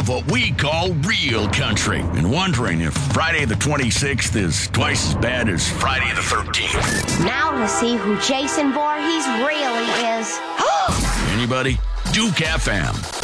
of what we call real country and wondering if Friday the 26th is twice as bad as Friday the 13th. Now to see who Jason Voorhees really is. Anybody? Duke FM.